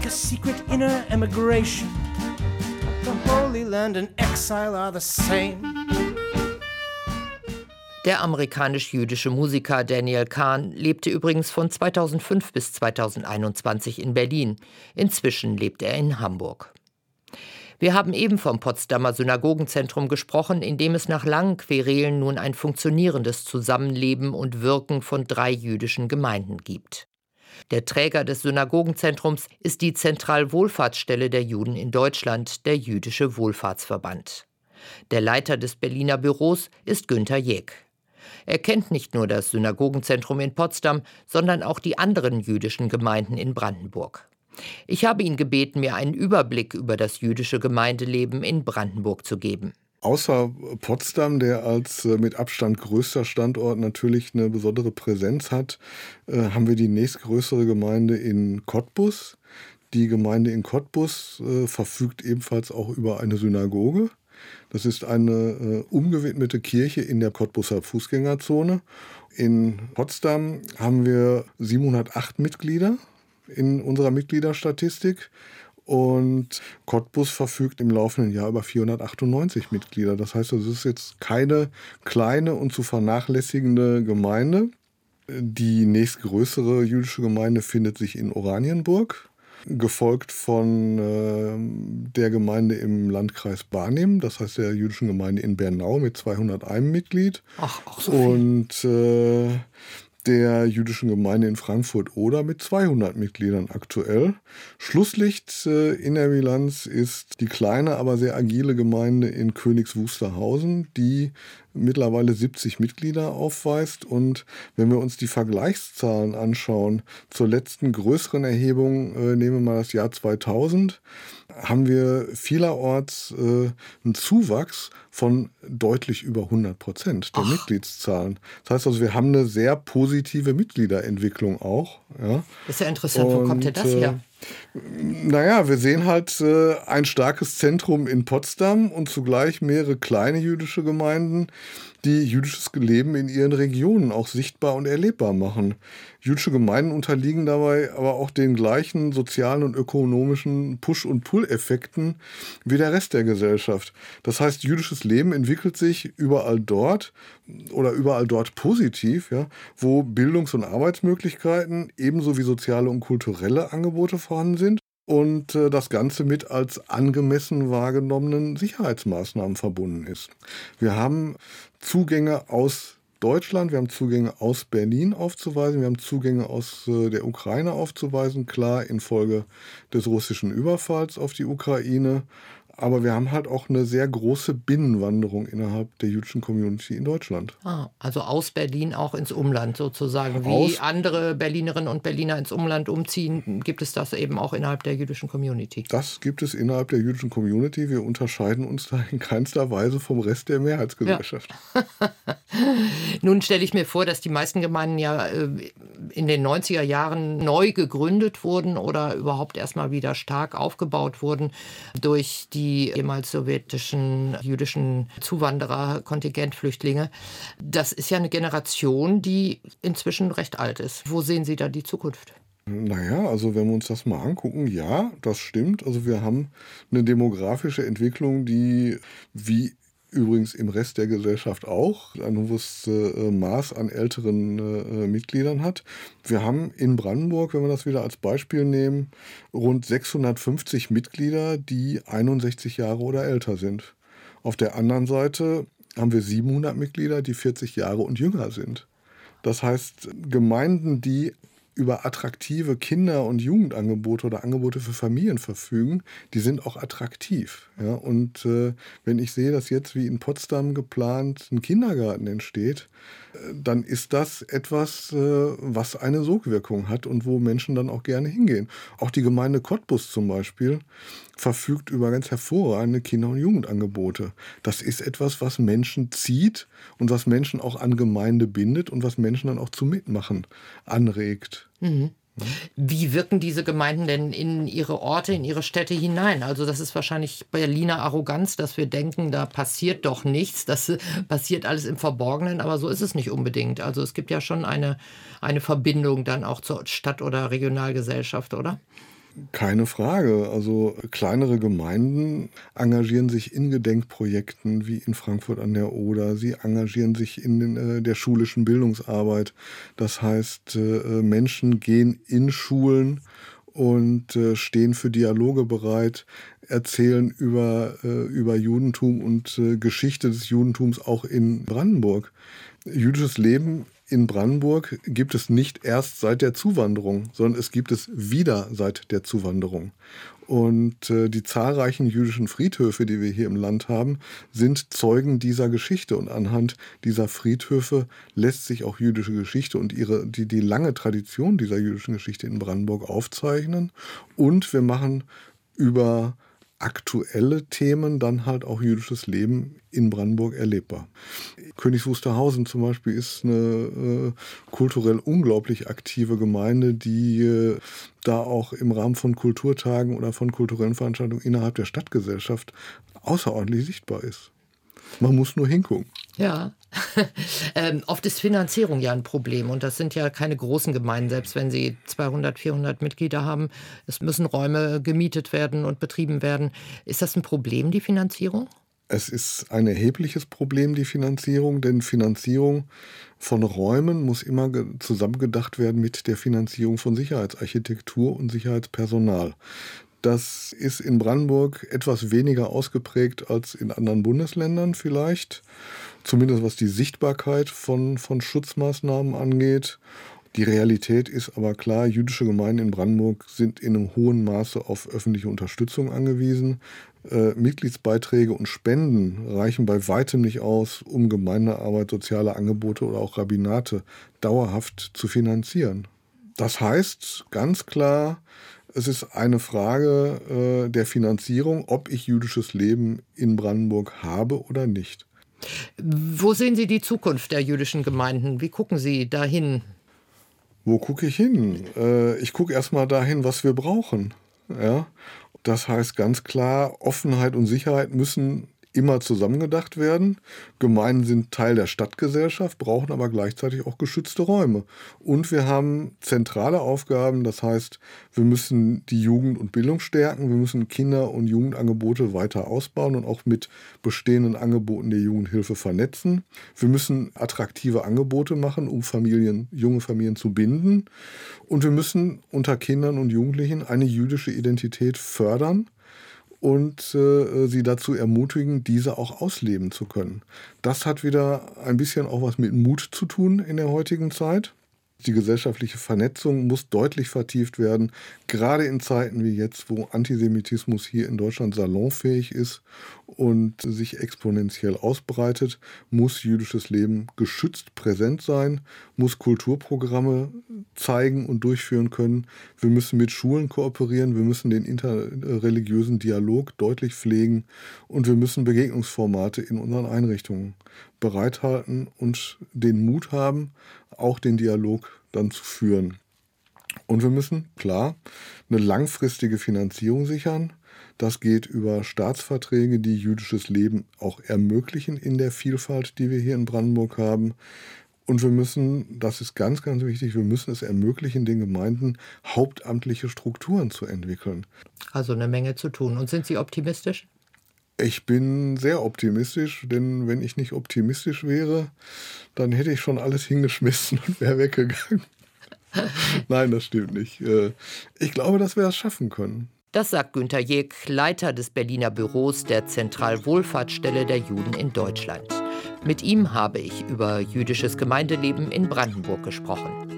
like a secret inner emigration. The Holy Land and exile are the same. Der amerikanisch-jüdische Musiker Daniel Kahn lebte übrigens von 2005 bis 2021 in Berlin. Inzwischen lebt er in Hamburg. Wir haben eben vom Potsdamer Synagogenzentrum gesprochen, in dem es nach langen Querelen nun ein funktionierendes Zusammenleben und Wirken von 3 jüdischen Gemeinden gibt. Der Träger des Synagogenzentrums ist die Zentralwohlfahrtsstelle der Juden in Deutschland, der Jüdische Wohlfahrtsverband. Der Leiter des Berliner Büros ist Günter Jäck. Er kennt nicht nur das Synagogenzentrum in Potsdam, sondern auch die anderen jüdischen Gemeinden in Brandenburg. Ich habe ihn gebeten, mir einen Überblick über das jüdische Gemeindeleben in Brandenburg zu geben. Außer Potsdam, der als mit Abstand größter Standort natürlich eine besondere Präsenz hat, haben wir die nächstgrößere Gemeinde in Cottbus. Die Gemeinde in Cottbus verfügt ebenfalls auch über eine Synagoge. Das ist eine umgewidmete Kirche in der Cottbuser Fußgängerzone. In Potsdam haben wir 708 Mitglieder in unserer Mitgliederstatistik. Und Cottbus verfügt im laufenden Jahr über 498 Mitglieder. Das heißt, es ist jetzt keine kleine und zu vernachlässigende Gemeinde. Die nächstgrößere jüdische Gemeinde findet sich in Oranienburg, gefolgt von der Gemeinde im Landkreis Barnim, das heißt der jüdischen Gemeinde in Bernau mit 201 Mitglied. Ach, auch so viel. Und der jüdischen Gemeinde in Frankfurt-Oder mit 200 Mitgliedern aktuell. Schlusslicht in der Bilanz ist die kleine, aber sehr agile Gemeinde in Königs Wusterhausen, die mittlerweile 70 Mitglieder aufweist. Und wenn wir uns die Vergleichszahlen anschauen, zur letzten größeren Erhebung, nehmen wir mal das Jahr 2000, haben wir vielerorts einen Zuwachs von deutlich über 100% der Mitgliedszahlen. Das heißt also, wir haben eine sehr positive Mitgliederentwicklung auch. Ja. Das ist ja interessant, wo kommt denn das her? Naja, wir sehen halt ein starkes Zentrum in Potsdam und zugleich mehrere kleine jüdische Gemeinden, die jüdisches Leben in ihren Regionen auch sichtbar und erlebbar machen. Jüdische Gemeinden unterliegen dabei aber auch den gleichen sozialen und ökonomischen Push- und Pull-Effekten wie der Rest der Gesellschaft. Das heißt, jüdisches Leben entwickelt sich überall dort positiv, ja, wo Bildungs- und Arbeitsmöglichkeiten ebenso wie soziale und kulturelle Angebote vorhanden sind. Und das Ganze mit als angemessen wahrgenommenen Sicherheitsmaßnahmen verbunden ist. Wir haben Zugänge aus Deutschland, wir haben Zugänge aus Berlin aufzuweisen, wir haben Zugänge aus der Ukraine aufzuweisen, klar infolge des russischen Überfalls auf die Ukraine. Aber wir haben halt auch eine sehr große Binnenwanderung innerhalb der jüdischen Community in Deutschland. Also aus Berlin auch ins Umland sozusagen. Wie andere Berlinerinnen und Berliner ins Umland umziehen, gibt es das eben auch innerhalb der jüdischen Community? Das gibt es innerhalb der jüdischen Community. Wir unterscheiden uns da in keinster Weise vom Rest der Mehrheitsgesellschaft. Ja. Nun stelle ich mir vor, dass die meisten Gemeinden ja in den 90er Jahren neu gegründet wurden oder überhaupt erstmal wieder stark aufgebaut wurden durch die ehemals sowjetischen jüdischen Zuwanderer, Kontingentflüchtlinge. Das ist ja eine Generation, die inzwischen recht alt ist. Wo sehen Sie da die Zukunft? Naja, also wenn wir uns das mal angucken, ja, das stimmt. Also wir haben eine demografische Entwicklung, die wie übrigens im Rest der Gesellschaft auch ein hohes Maß an älteren Mitgliedern hat. Wir haben in Brandenburg, wenn wir das wieder als Beispiel nehmen, rund 650 Mitglieder, die 61 Jahre oder älter sind. Auf der anderen Seite haben wir 700 Mitglieder, die 40 Jahre und jünger sind. Das heißt, Gemeinden, die über attraktive Kinder- und Jugendangebote oder Angebote für Familien verfügen, die sind auch attraktiv. Ja? Und wenn ich sehe, dass jetzt wie in Potsdam geplant ein Kindergarten entsteht, dann ist das etwas, was eine Sogwirkung hat und wo Menschen dann auch gerne hingehen. Auch die Gemeinde Cottbus zum Beispiel verfügt über ganz hervorragende Kinder- und Jugendangebote. Das ist etwas, was Menschen zieht und was Menschen auch an Gemeinde bindet und was Menschen dann auch zum Mitmachen anregt. Mhm. Wie wirken diese Gemeinden denn in ihre Orte, in ihre Städte hinein? Also das ist wahrscheinlich Berliner Arroganz, dass wir denken, da passiert doch nichts, das passiert alles im Verborgenen, aber so ist es nicht unbedingt. Also es gibt ja schon eine Verbindung dann auch zur Stadt- oder Regionalgesellschaft, oder? Keine Frage. Also kleinere Gemeinden engagieren sich in Gedenkprojekten wie in Frankfurt an der Oder. Sie engagieren sich in der schulischen Bildungsarbeit. Das heißt, Menschen gehen in Schulen und stehen für Dialoge bereit, erzählen über Judentum und Geschichte des Judentums auch in Brandenburg. Jüdisches Leben in Brandenburg gibt es nicht erst seit der Zuwanderung, sondern es gibt es wieder seit der Zuwanderung. Und die zahlreichen jüdischen Friedhöfe, die wir hier im Land haben, sind Zeugen dieser Geschichte. Und anhand dieser Friedhöfe lässt sich auch jüdische Geschichte und die lange Tradition dieser jüdischen Geschichte in Brandenburg aufzeichnen. Und wir machen über aktuelle Themen dann halt auch jüdisches Leben in Brandenburg erlebbar. Königs Wusterhausen zum Beispiel ist eine kulturell unglaublich aktive Gemeinde, die da auch im Rahmen von Kulturtagen oder von kulturellen Veranstaltungen innerhalb der Stadtgesellschaft außerordentlich sichtbar ist. Man muss nur hingucken. Ja, oft ist Finanzierung ja ein Problem und das sind ja keine großen Gemeinden, selbst wenn sie 200, 400 Mitglieder haben. Es müssen Räume gemietet werden und betrieben werden. Ist das ein Problem, die Finanzierung? Es ist ein erhebliches Problem, die Finanzierung, denn Finanzierung von Räumen muss immer zusammengedacht werden mit der Finanzierung von Sicherheitsarchitektur und Sicherheitspersonal. Das ist in Brandenburg etwas weniger ausgeprägt als in anderen Bundesländern vielleicht, zumindest was die Sichtbarkeit von Schutzmaßnahmen angeht. Die Realität ist aber klar, jüdische Gemeinden in Brandenburg sind in einem hohen Maße auf öffentliche Unterstützung angewiesen. Mitgliedsbeiträge und Spenden reichen bei weitem nicht aus, um Gemeindearbeit, soziale Angebote oder auch Rabbinate dauerhaft zu finanzieren. Das heißt ganz klar, es ist eine Frage der Finanzierung, ob ich jüdisches Leben in Brandenburg habe oder nicht. Wo sehen Sie die Zukunft der jüdischen Gemeinden? Wie gucken Sie dahin? Wo gucke ich hin? Ich gucke erstmal dahin, was wir brauchen. Ja? Das heißt ganz klar, Offenheit und Sicherheit müssen immer zusammengedacht werden. Gemeinden sind Teil der Stadtgesellschaft, brauchen aber gleichzeitig auch geschützte Räume. Und wir haben zentrale Aufgaben, das heißt, wir müssen die Jugend und Bildung stärken, wir müssen Kinder- und Jugendangebote weiter ausbauen und auch mit bestehenden Angeboten der Jugendhilfe vernetzen. Wir müssen attraktive Angebote machen, um junge Familien zu binden. Und wir müssen unter Kindern und Jugendlichen eine jüdische Identität fördern und sie dazu ermutigen, diese auch ausleben zu können. Das hat wieder ein bisschen auch was mit Mut zu tun in der heutigen Zeit. Die gesellschaftliche Vernetzung muss deutlich vertieft werden, gerade in Zeiten wie jetzt, wo Antisemitismus hier in Deutschland salonfähig ist und sich exponentiell ausbreitet, muss jüdisches Leben geschützt präsent sein, muss Kulturprogramme zeigen und durchführen können. Wir müssen mit Schulen kooperieren, wir müssen den interreligiösen Dialog deutlich pflegen und wir müssen Begegnungsformate in unseren Einrichtungen bereithalten und den Mut haben, auch den Dialog dann zu führen. Und wir müssen, klar, eine langfristige Finanzierung sichern. Das geht über Staatsverträge, die jüdisches Leben auch ermöglichen in der Vielfalt, die wir hier in Brandenburg haben. Und wir müssen, das ist ganz, ganz wichtig, wir müssen es ermöglichen, den Gemeinden hauptamtliche Strukturen zu entwickeln. Also eine Menge zu tun. Und sind Sie optimistisch? Ich bin sehr optimistisch, denn wenn ich nicht optimistisch wäre, dann hätte ich schon alles hingeschmissen und wäre weggegangen. Nein, das stimmt nicht. Ich glaube, dass wir das schaffen können. Das sagt Günter Jeck, Leiter des Berliner Büros der Zentralwohlfahrtsstelle der Juden in Deutschland. Mit ihm habe ich über jüdisches Gemeindeleben in Brandenburg gesprochen.